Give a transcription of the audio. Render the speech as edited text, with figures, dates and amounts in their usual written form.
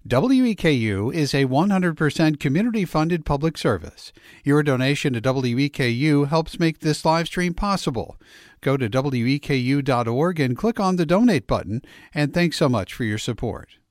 WEKU is a 100% community-funded public service. Your donation to WEKU helps make this live stream possible. Go to weku.org and click on the donate button, and thanks so much for your support.